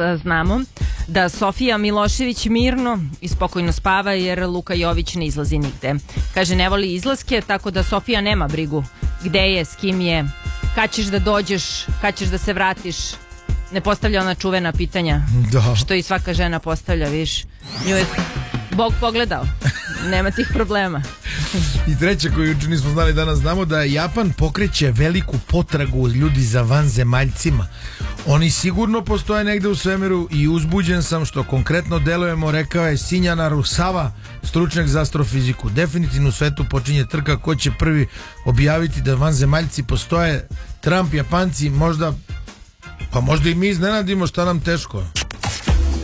znamo da Sofija Milošević mirno i spokojno spava jer Luka Jović ne izlazi nigde. Kaže, ne voli izlaske, tako da Sofija nema brigu gde je, s kim je, kad ćeš da dođeš, kad ćeš da se vratiš. Ne postavlja ona čuvena pitanja, što i svaka žena postavlja, viš. Nju je Bog pogledao, nema tih problema. I treća koju juče nismo znali, danas znamo da Japan pokreće veliku potragu ljudi za vanzemaljcima. Oni sigurno postoje negde u svemiru i uzbuđen sam što konkretno delujemo, rekao je Sinja Narusawa, stručnjak za astrofiziku. Definitivno u svetu počinje trka ko će prvi objaviti da vanzemaljci postoje. Trump, Japanci, možda i mi iznenadimo, šta nam teško.